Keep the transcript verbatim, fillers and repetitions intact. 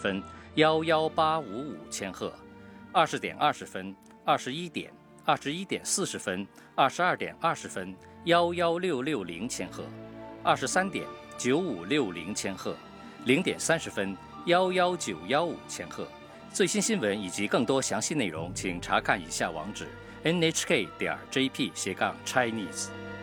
分，幺幺八五五千赫；二十点二十分、二十一点、二十一点四十分、二十二点二十分，幺幺六六零千赫；二十三点九五六零千赫；零点三十分，幺幺九幺五千赫。最新新闻以及更多详细内容，请查看以下网址： n h k 点 j p 斜杠 chinese。